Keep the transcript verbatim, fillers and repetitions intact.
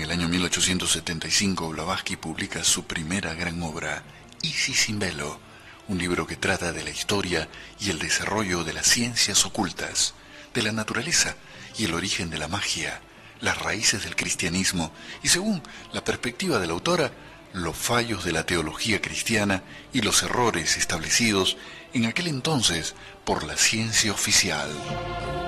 el año mil ochocientos setenta y cinco, Blavatsky publica su primera gran obra, Isis sin velo, un libro que trata de la historia y el desarrollo de las ciencias ocultas, de la naturaleza y el origen de la magia, las raíces del cristianismo y, según la perspectiva de la autora, los fallos de la teología cristiana y los errores establecidos en aquel entonces por la ciencia oficial.